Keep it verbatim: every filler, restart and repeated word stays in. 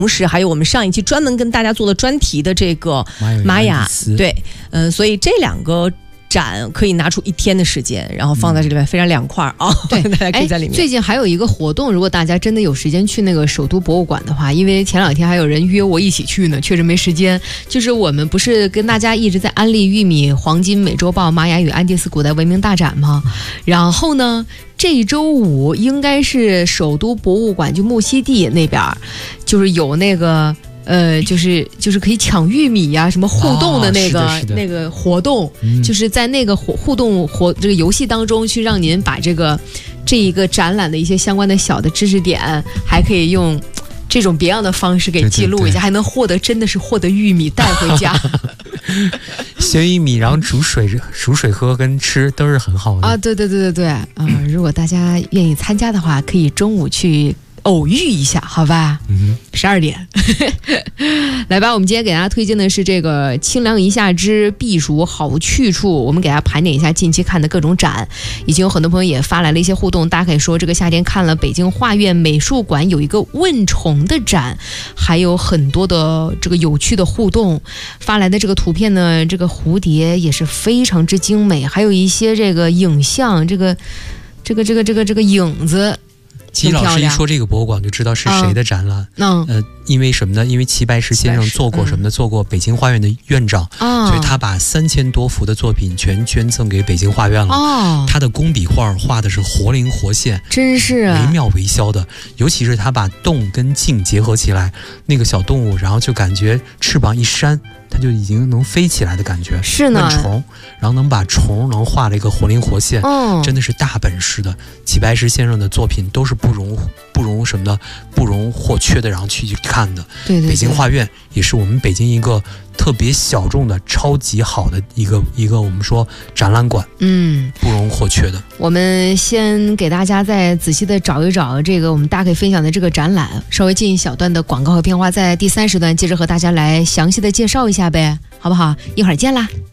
同时还有我们上一期专门跟大家做的专题的这个玛雅，对，嗯、呃，所以这两个展可以拿出一天的时间，然后放在这里面，非常凉快啊！对，大家可以在里面。 最近还有一个活动，如果大家真的有时间去那个首都博物馆的话，因为前两天还有人约我一起去呢，确实没时间。就是我们不是跟大家一直在安利玉米黄金美洲豹玛雅与安第斯古代文明大展吗？然后呢，这周五应该是首都博物馆就木樨地那边，就是有那个。呃，就是就是可以抢玉米呀、啊，什么互动的那个、哦、是的是的那个活动、嗯，就是在那个互互动活这个游戏当中去让您把这个这一个展览的一些相关的小的知识点，还可以用这种别样的方式给记录一下，对对对，还能获得真的是获得玉米带回家。 鲜玉米，然后煮水煮水喝跟吃都是很好的啊！对对对对对，啊、呃，如果大家愿意参加的话，可以中午去。偶遇一下，好吧？嗯，十二点，来吧。我们今天给大家推荐的是这个《清凉一夏之避暑好去处》，我们给大家盘点一下近期看的各种展，已经有很多朋友也发来了一些互动。大家可以说，这个夏天看了北京画院美术馆有一个问虫的展，还有很多的这个有趣的互动。发来的这个图片呢，这个蝴蝶也是非常之精美，还有一些这个影像，这个这个这个这个这个影子。 齐老师一说这个博物馆就知道是谁的展览，嗯，呃，因为什么呢？因为齐白石先生做过什么呢？嗯、做过北京画院的院长，哦、所以他把三千多幅的作品全捐赠给北京画院了。哦，他的工笔画画的是活灵活现， 真是惟妙惟肖的。尤其是他把动跟静结合起来，那个小动物，然后就感觉翅膀一扇。它就已经能飞起来的感觉， 是呢。 虫，然后能把虫能画了一个活灵活现，哦，真的是大本事的。齐白石先生的作品都是不容不容什么的，不容或缺的，然后去看的。 对 对, 对。 北京画院也是我们北京一个特别小众的、超级好的一个一个我们说展览馆，嗯，不容或缺的。 我们先给大家再仔细的找一找这个我们大家可以分享的这个展览，稍微进一小段的广告和片花，在第三时段接着和大家来详细的介绍一下呗，好不好？一会儿见啦。